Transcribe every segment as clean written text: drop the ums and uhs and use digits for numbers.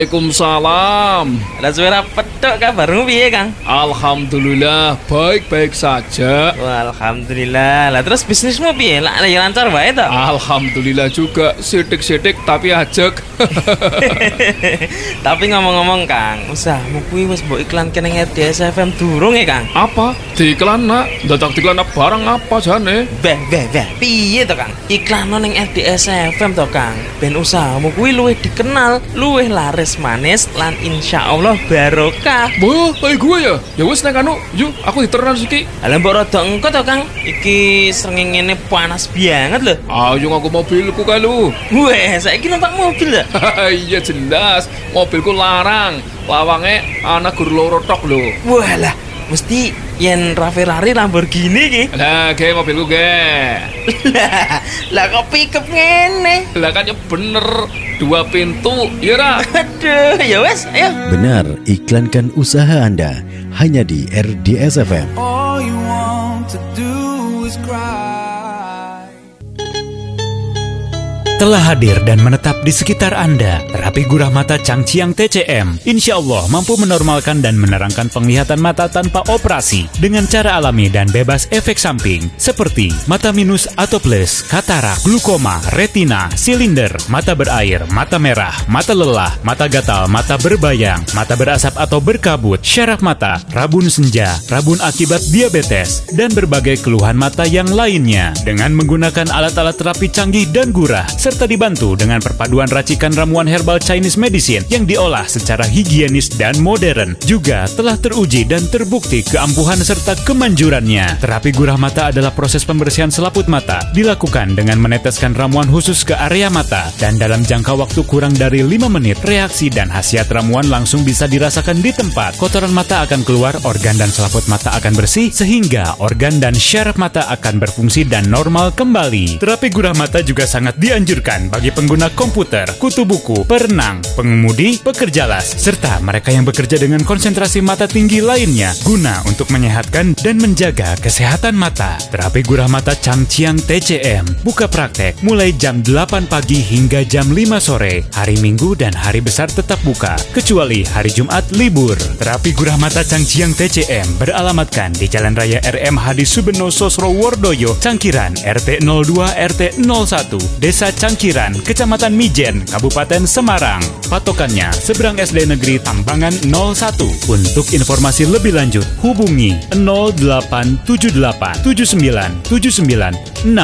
Waalaikumsalam. Ada suara petok kabarmu piye, Kang? Alhamdulillah, baik-baik saja. Wah, alhamdulillah. Lah terus bisnismu piye? Lah ya lancar wae to? Alhamdulillah juga, sidik-sidik tapi ajek. Tapi ngomong-ngomong, Kang, usahamu kuwi wis mbok iklanke ning RDS FM durung ya, Kang? Apa? Diiklan nak? Dadak diiklan barang apa jane? Beh, piye to, Kang? Iklan ning RDS FM to, Kang. Ben usahamu kuwi luwih dikenal, luwih laris manis lan insyaallah barokah. Wah, kayak gue ya? Ya wis nek anu, yuk aku diteran siki. Lah mbok rada engko to, Kang. Iki srengenge ngene panas banget lho. Ayo ngaku mobilku kae lu. Weh, saiki numpak mobil ya? Iya jelas, mobilku larang. Lawange ana gur loro tok lho. Walah, mesti yen Ferrari Lamborghini ki. Lah, ge mobilku ge. Lah kok pickup ngene? Lah kan ya bener, 2 pintu, ya ra? Aduh, ya wes, ayo. Benar, iklankan usaha Anda hanya di RDS FM. All you want to do is cry. Telah hadir dan menetap di sekitar Anda, terapi gurah mata Changqiang TCM. Insya Allah mampu menormalkan dan menerangkan penglihatan mata tanpa operasi dengan cara alami dan bebas efek samping seperti mata minus atau plus, katarak, glukoma, retina, silinder, mata berair, mata merah, mata lelah, mata gatal, mata berbayang, mata berasap atau berkabut, syaraf mata, rabun senja, rabun akibat diabetes, dan berbagai keluhan mata yang lainnya dengan menggunakan alat-alat terapi canggih dan gurah, serta dibantu dengan perpaduan racikan ramuan herbal Chinese medicine yang diolah secara higienis dan modern. Juga telah teruji dan terbukti keampuhan serta kemanjurannya. Terapi gurah mata adalah proses pembersihan selaput mata, dilakukan dengan meneteskan ramuan khusus ke area mata, dan dalam jangka waktu kurang dari 5 menit, reaksi dan khasiat ramuan langsung bisa dirasakan di tempat. Kotoran mata akan keluar, organ dan selaput mata akan bersih, sehingga organ dan syaraf mata akan berfungsi dan normal kembali. Terapi gurah mata juga sangat dianjurkan bagi pengguna komputer, kutu buku, perenang, pengemudi, pekerja las, serta mereka yang bekerja dengan konsentrasi mata tinggi lainnya, guna untuk menyehatkan dan menjaga kesehatan mata. Terapi gurah mata Changqiang TCM buka praktek mulai jam 8 pagi hingga jam 5 sore. Hari Minggu dan hari besar tetap buka, kecuali hari Jumat libur. Terapi gurah mata Changqiang TCM beralamatkan di Jalan Raya RM Hadi Subeno Sosrowordoyo, Cangkiran, RT 02 RT 01, Desa Cangkiran, Kecamatan Mijen, Kabupaten Semarang. Patokannya seberang SD Negeri Tambangan 01. Untuk informasi lebih lanjut hubungi 0878 7979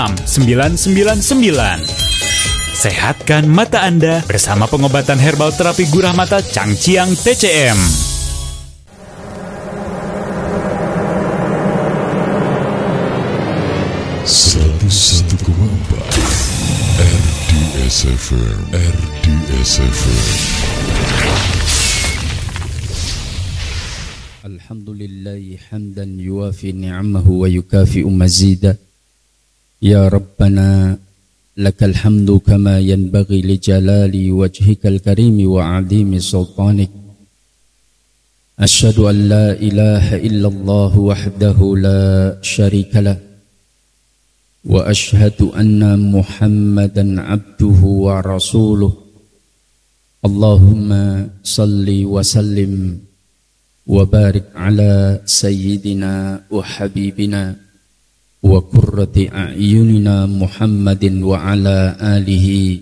6999. Sehatkan mata Anda bersama pengobatan herbal terapi gurah mata Changqiang TCM. RDS FM. Alhamdulillahi hamdan yuafi ni'amahu wa yukafi'u mazida. Ya Rabbana lakal hamdu kama yanbaghi li jalali wajhikal karimi wa azimi sultanik. Asyhadu an la ilaha illallah wahdahu la syarika lah. Wa ashhadu anna Muhammadan abduhu wa rasuluh. Allahumma salli wa sallim wa barik ala sayyidina wa habibina wa qurrati a'yunina Muhammadin wa ala alihi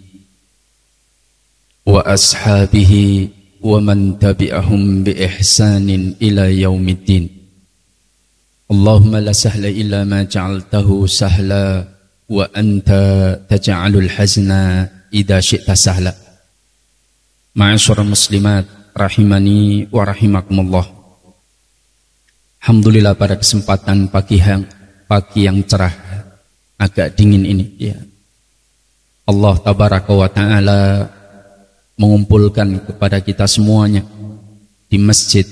wa ashabihi wa man tabi'ahum bi ihsanin ila yaumiddin. Allahumma la sahla illa ma ja'altahu sahla wa anta taj'alul hazna idza syi'ta sahla. Ma'asyiral muslimat rahimani wa rahimakumullah. Alhamdulillah pada kesempatan pagi yang cerah agak dingin ini ya. Allah tabaraka wa taala mengumpulkan kepada kita semuanya di masjid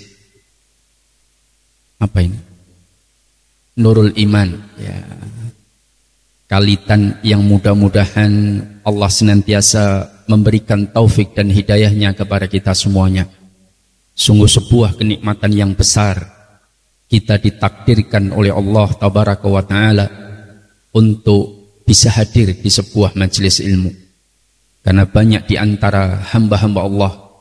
apa ini? Nurul Iman ya. Kalitan yang mudah-mudahan Allah senantiasa memberikan taufik dan hidayahnya kepada kita semuanya. Sungguh sebuah kenikmatan yang besar kita ditakdirkan oleh Allah tabaraka wa ta'ala untuk bisa hadir di sebuah majelis ilmu. Karena banyak di antara hamba-hamba Allah